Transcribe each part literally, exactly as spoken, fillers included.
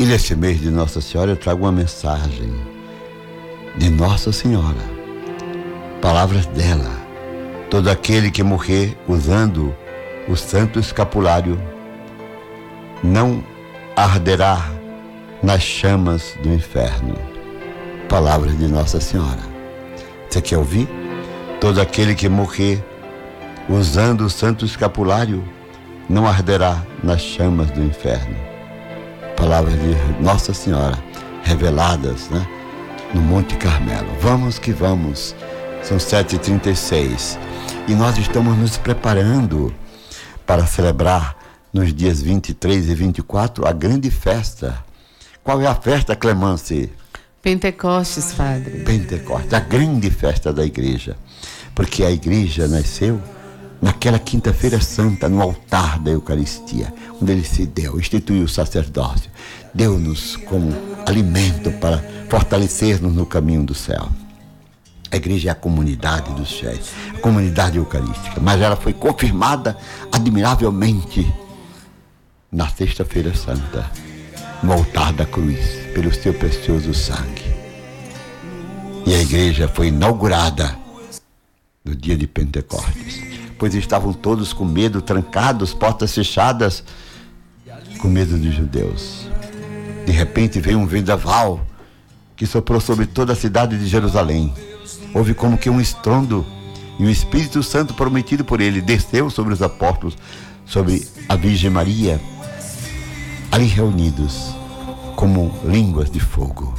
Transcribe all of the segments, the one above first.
E neste mês de Nossa Senhora eu trago uma mensagem de Nossa Senhora, palavras dela: todo aquele que morrer usando o santo escapulário não arderá nas chamas do inferno. Palavras de Nossa Senhora. Você quer ouvir? Todo aquele que morrer usando o santo escapulário não arderá nas chamas do inferno. Palavras de Nossa Senhora, reveladas, né, no Monte Carmelo. Vamos que vamos. São sete e trinta e seis e nós estamos nos preparando para celebrar nos dias vinte e três e vinte e quatro a grande festa. Qual é a festa, Clemence? Pentecostes, Padre. Pentecostes, a grande festa da igreja. Porque a igreja nasceu naquela quinta-feira santa, no altar da Eucaristia, onde ele se deu, instituiu o sacerdócio, deu-nos como alimento para fortalecer-nos no caminho do céu. A igreja é a comunidade dos fiéis, a comunidade eucarística, mas ela foi confirmada admiravelmente na sexta-feira santa, no altar da cruz, pelo seu precioso sangue. E a igreja foi inaugurada no dia de Pentecostes, pois estavam todos com medo, trancados, portas fechadas, com medo dos judeus. De repente veio um vendaval que soprou sobre toda a cidade de Jerusalém. Houve como que um estrondo, e o Espírito Santo prometido por ele desceu sobre os apóstolos, sobre a Virgem Maria, ali reunidos como línguas de fogo,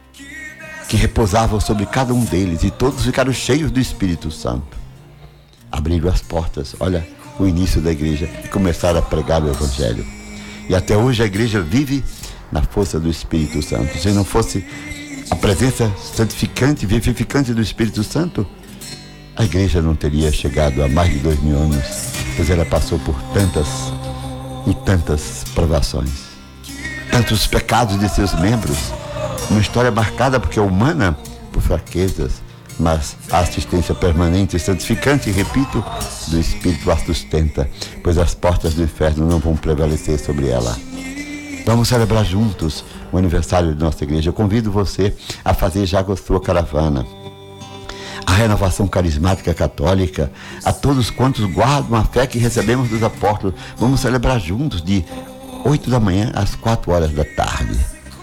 que repousavam sobre cada um deles, e todos ficaram cheios do Espírito Santo. Abriram as portas, olha o início da igreja, e começaram a pregar o Evangelho. E até hoje a igreja vive na força do Espírito Santo. Se não fosse a presença santificante, vivificante do Espírito Santo, a igreja não teria chegado a mais de dois mil anos, pois ela passou por tantas e tantas provações, tantos pecados de seus membros, uma história marcada porque é humana por fraquezas, mas a assistência permanente e santificante, repito, do Espírito a sustenta, pois as portas do inferno não vão prevalecer sobre ela. Vamos celebrar juntos o aniversário de nossa igreja. Eu convido você a fazer já a sua caravana. A renovação carismática católica, a todos quantos guardam a fé que recebemos dos apóstolos. Vamos celebrar juntos de oito da manhã às quatro horas da tarde.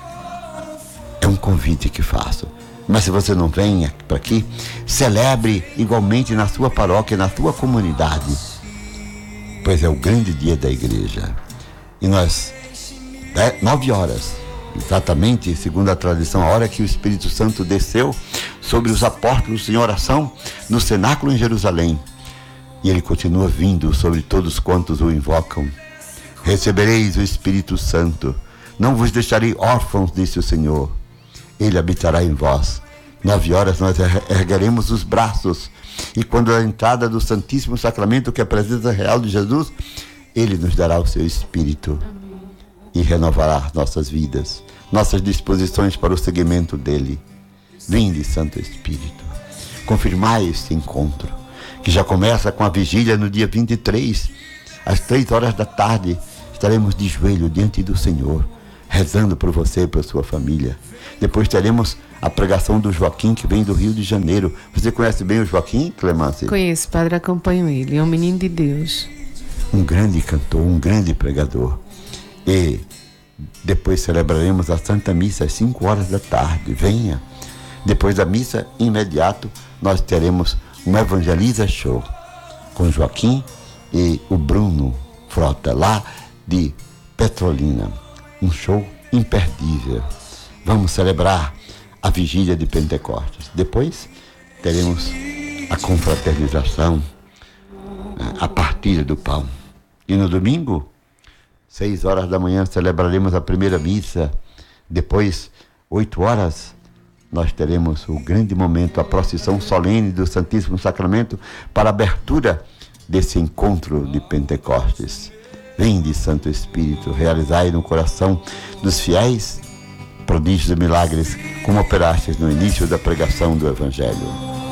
É um convite que faço. Mas se você não vem para aqui, celebre igualmente na sua paróquia, na sua comunidade, pois é o grande dia da igreja. E nós, é, nove horas, exatamente, segundo a tradição, a hora que o Espírito Santo desceu sobre os apóstolos em oração no cenáculo em Jerusalém. E ele continua vindo sobre todos quantos o invocam. Recebereis o Espírito Santo, não vos deixarei órfãos, disse o Senhor. Ele habitará em vós. Nove horas nós ergueremos os braços, e quando a entrada do Santíssimo Sacramento, que é a presença real de Jesus, ele nos dará o seu Espírito e renovará nossas vidas, nossas disposições para o seguimento dele. Vinde, Santo Espírito, confirmai este encontro, que já começa com a vigília no dia vinte e três, às três horas da tarde. Estaremos de joelho diante do Senhor, rezando por você e por sua família. Depois teremos a pregação do Joaquim, que vem do Rio de Janeiro. Você conhece bem o Joaquim, Clemence? Conheço, Padre, acompanho ele. É um menino de Deus. Um grande cantor, um grande pregador. E depois celebraremos a Santa Missa às cinco horas da tarde. Venha. Depois da missa, imediato, nós teremos um Evangeliza Show com Joaquim e o Bruno Frota, lá de Petrolina. Um show imperdível. Vamos celebrar a vigília de Pentecostes. Depois teremos a confraternização, a partilha do pão. E no domingo, seis horas da manhã, celebraremos a primeira missa. Depois, oito horas, nós teremos o grande momento, a procissão solene do Santíssimo Sacramento, para a abertura desse encontro de Pentecostes. Vinde, Santo Espírito, realizai no coração dos fiéis prodígios e milagres, como operastes no início da pregação do Evangelho.